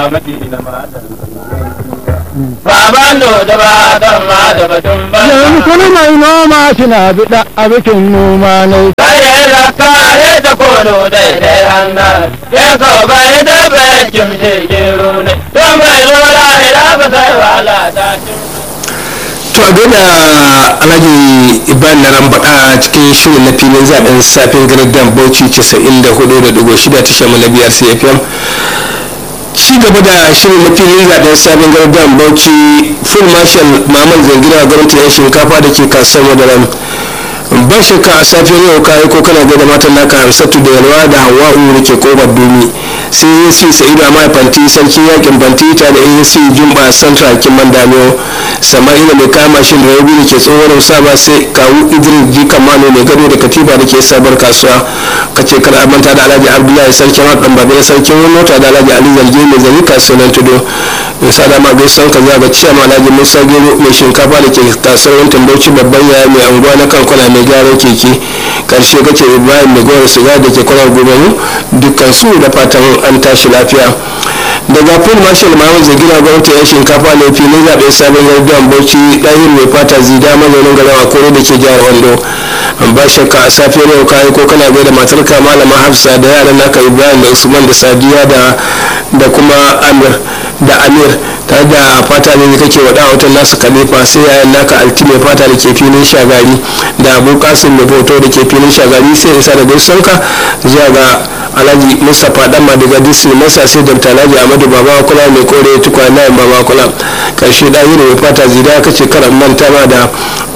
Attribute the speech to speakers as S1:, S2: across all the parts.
S1: madina ma baban da ba don ma da batun ba
S2: yanzu kuma mai noma suna biɗa a bikin noma ne.
S1: sai da kare da kono daidai hannar ya ko bai da bai kimce gero ne don bai lura ila ba sai wala ta
S3: to a gaida alhaji ibrahim na rambaɗa cikin shirin na filin zaben safin gardan bauchi 94.6 tashar mu na biyar cfm ci gaba da shirin na filin zaben safin gardan bauchi full marshal muhammad zangira gwamnatin yan shinkafa da ke kasuwar madaran ba shakka a safiyar yau kayi ko kana gaida matan naka hamsatu da yalwa da hawa'u da ke kofar dumi sai ac sa'idu a fanti sarkin yakin fanti ta da ac jumba central kiman damiyo sama'ila mai kama shi da rabi da ke tsohon saba sai kawu idris jikan mano mai gado da katiba da ke sabar kasuwa kace kar a manta da alhaji abdullahi sarkin haɗin babu na sarkin wani mota da alhaji ali zarge mai zari kasuwan tudo mai sa dama gaisan ka zaga ciyama alhaji musa gero mai shinkafa da ke kasuwar wantan bauchi babban yaya mai anguwa na kankuna mai gyaran keke karshe kace ibrahim da gowar siga da ke kwanar gobe dukkan su da fatan an tashi lafiya daga full marshal mahmud zagina gwamnati yan shinkafa ne filin zaɓe sabon yardan bauchi ɗahir mai fata zida mazaunin garin akoro da ke jihar wando ba shakka a safiyar yau kayi ko kana gaida matarka malama hafsa da yaran naka ibrahim da usman da sadiya da kuma amir tare da fata ne kake wada watan nasu kalifa sai yayan naka alti mai fata da ke filin shagari da abu kasim mai foto da ke filin shagari sai isa da gaisonka zuwa ga alhaji mustapha dan madiga disi masa sai dr alhaji amadu baba kula mai kore tukwana baba kula karshe dahiru mai fata zida kace karan manta ma da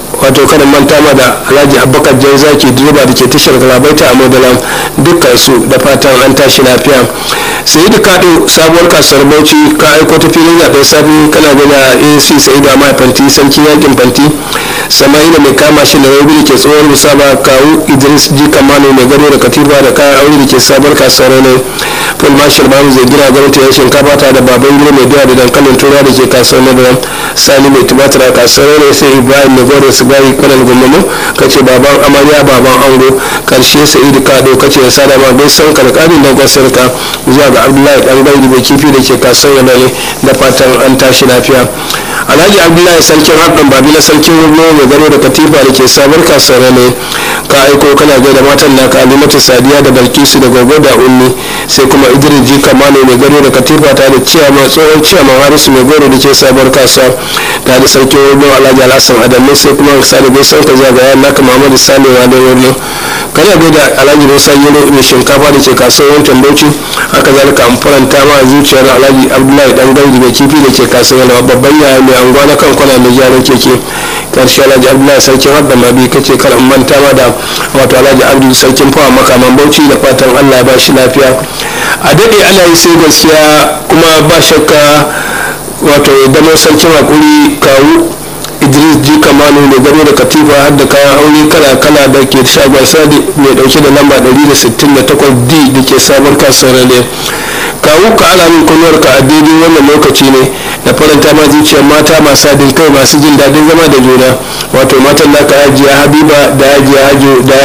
S3: alhaji abubakar jan zaki direba da ke tashar galabaita a modalam dukkan su da fatan an tashi lafiya sai da kaɗo sabuwar kasuwar bauchi ka aiko ta filin zaɓen safi kana gana ac sai da mai fanti sarki yakin fanti sama'ila mai kama shi da rabi da ke tsohon musaba kawu idris ji kamano mai gado da katifa da kayan aure da ke sabuwar kasuwar ne full marshal bamu zai gina gwamnati yan shinkafa ta da baban gida mai biya da dankalin tura da ke kasuwar madaram sani mai tumatir a kasuwar ne sai ibrahim mai gado su gari kwanan gwamnati kace baban amarya baban ango karshe sa'idu kado kace ya sada ma bai son karkarin don kwasarka zuwa ga abdullahi dan gaidi mai kifi da ke kasuwar ne da fatan an tashi lafiya alhaji abdullahi sarkin haɗin babi na sarkin rubo mai gado da katifa da ke sabar kasuwar ne ka aiko kana gaida matan naka alimatu sadiya da balkisu da gogo da ummi sai kuma idris ji kamano mai gado da katifa ta da ciyama tsohon ciyaman harisu mai goro da ke sabar kasuwa ta da sarkin rubo alhaji alhassan adamu sai kuma sa da gaisan ka zuwa ga yan naka muhammadu salewa da wurno kana gaida alhaji musa yelo mai shinkafa da ke kasuwar wancan bauchi haka zalika an faranta ma zuciyar alhaji abdullahi dan gaudi mai kifi da ke kasuwar babban yaya mai anguwa na kan kwana mai gyaran keke karshe alhaji abdullahi sarkin hadda mabi kace kar in manta ma da wato alhaji abdu sarkin fawa makaman bauchi da fatan allah ya ba shi lafiya a daɗe ana yi sai gaskiya kuma ba shakka wato damar sarkin hakuri kawu idris ji kamanu mai gado da katifa har da kayan aure kala-kala da ke shagon sadi mai dauke da lamba 168d da ke sabon kasuwar ne kawo ka alamin kunuwar ka a daidai wannan lokaci ne da faranta ma zuciyar mata masu haɗin kai masu jin daɗin zama da juna wato matan naka hajiya habiba da hajiya hajo da